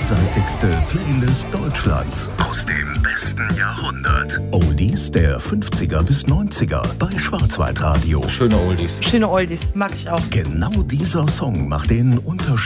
vielseitigste Playlist Deutschlands aus dem besten Jahrhundert. Oldies der 50er bis 90er bei Schwarzwaldradio. Schöne Oldies. Schöne Oldies, mag ich auch. Genau dieser Song macht den Unterschied